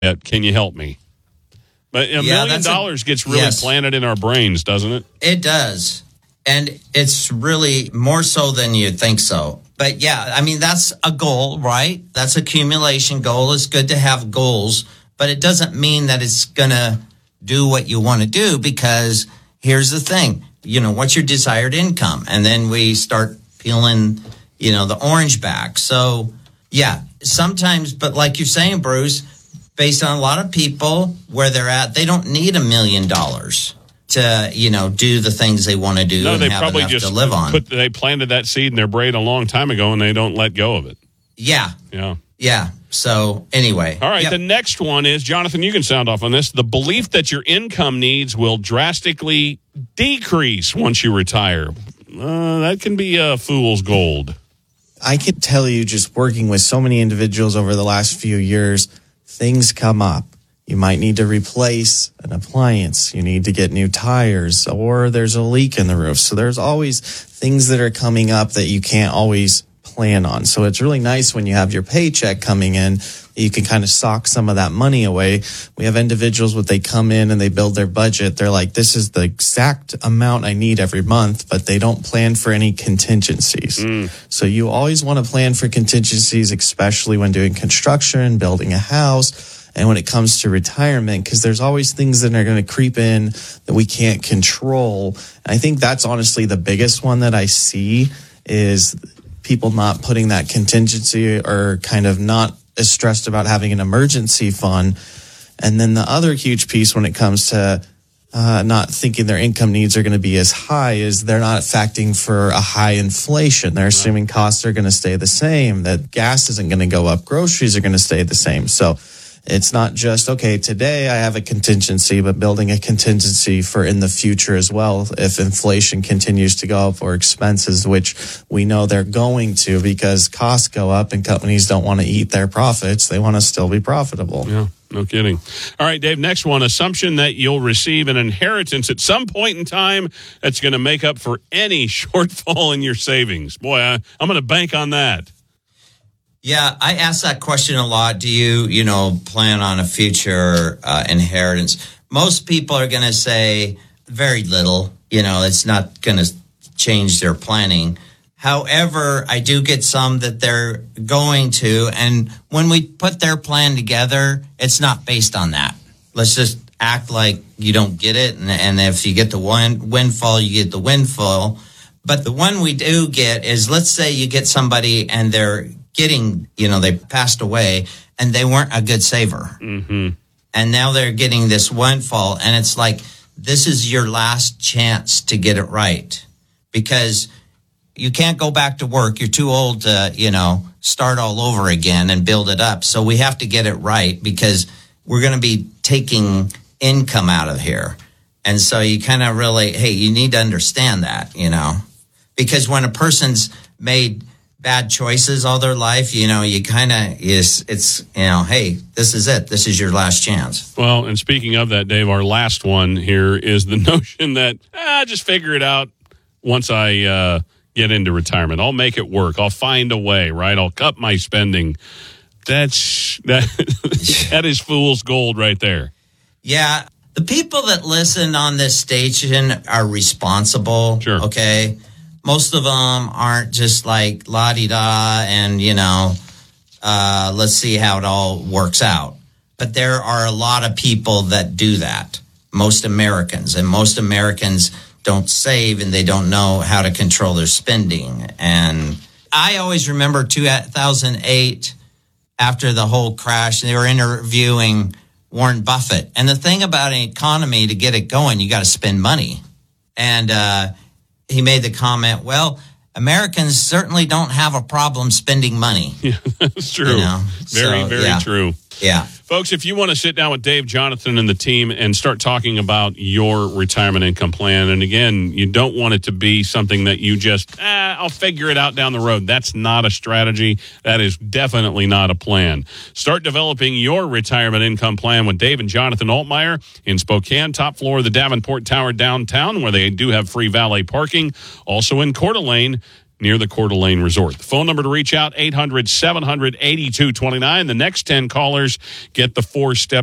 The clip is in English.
Can you help me? But $1 million gets really planted in our brains, doesn't it? It does. And it's really more so than you think so. But yeah, I mean, that's a goal, right? That's accumulation goal. It's good to have goals, but it doesn't mean that it's going to do what you want to do, because here's the thing, what's your desired income? And then we start peeling, the orange back. So yeah, sometimes, but like you're saying, Bruce, based on a lot of people where they're at, they don't need $1 million to, do the things they want to do and have enough to live on. They planted that seed in their brain a long time ago, and they don't let go of it. Yeah. So anyway. All right. Yep. The next one is, Jonathan, you can sound off on this. The belief that your income needs will drastically decrease once you retire. That can be a fool's gold. I can tell you, just working with so many individuals over the last few years, things come up. You might need to replace an appliance. You need to get new tires, or there's a leak in the roof. So there's always things that are coming up that you can't always plan on. So it's really nice when you have your paycheck coming in, you can kind of sock some of that money away. We have individuals when they come in and they build their budget, they're like, this is the exact amount I need every month, but they don't plan for any contingencies. So you always want to plan for contingencies, especially when doing construction, building a house, and when it comes to retirement, because there's always things that are going to creep in that we can't control. And I think that's honestly the biggest one that I see, is people not putting that contingency, or kind of not as stressed about having an emergency fund. And then the other huge piece when it comes to not thinking their income needs are going to be as high, is they're not factoring for a high inflation. They're assuming costs are going to stay the same, that gas isn't going to go up, groceries are going to stay the same. So it's not just, okay, today I have a contingency, but building a contingency for in the future as well, if inflation continues to go up, or expenses, which we know they're going to, because costs go up and companies don't want to eat their profits. They want to still be profitable. Yeah, no kidding. All right, Dave, next one, assumption that you'll receive an inheritance at some point in time that's going to make up for any shortfall in your savings. Boy, I'm going to bank on that. Yeah, I ask that question a lot. Do you, plan on a future inheritance? Most people are going to say very little. It's not going to change their planning. However, I do get some that they're going to. And when we put their plan together, it's not based on that. Let's just act like you don't get it. And if you get the windfall, you get the windfall. But the one we do get is, let's say you get somebody and they're getting, they passed away and they weren't a good saver. Mm-hmm. And now they're getting this windfall. And it's like, this is your last chance to get it right, because you can't go back to work. You're too old to, start all over again and build it up. So we have to get it right, because we're going to be taking income out of here. And so you kind of really, you need to understand that, because when a person's made bad choices all their life, you kind of hey, this is it. This is your last chance. Well, and speaking of that, Dave, our last one here is the notion that just figure it out once I get into retirement. I'll make it work. I'll find a way, right? I'll cut my spending. That is fool's gold right there. Yeah. The people that listen on this station are responsible. Sure. Okay. Most of them aren't just like la-di-da and, let's see how it all works out. But there are a lot of people that do that, most Americans. And most Americans don't save, and they don't know how to control their spending. And I always remember 2008, after the whole crash, they were interviewing Warren Buffett. And the thing about an economy, to get it going, you got to spend money. And he made the comment, well, Americans certainly don't have a problem spending money. Yeah, that's true. Very true. Yeah. Folks, if you want to sit down with Dave, Jonathan, and the team and start talking about your retirement income plan, and again, you don't want it to be something that you just, I'll figure it out down the road. That's not a strategy. That is definitely not a plan. Start developing your retirement income plan with Dave and Jonathan Altmeyer in Spokane, top floor of the Davenport Tower downtown, where they do have free valet parking. Also in Coeur d'Alene, near the Coeur d'Alene Resort. The phone number to reach out, 800-700-8229. The next 10 callers get the 4-step